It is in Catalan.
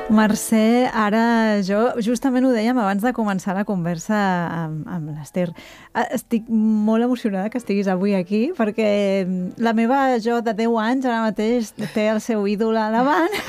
Mercè, ara jo justament ho dèiem abans de començar la conversa amb l'Ester. Estic molt emocionada que estiguis avui aquí perquè la meva jo de 10 anys ara mateix té el seu ídol a davant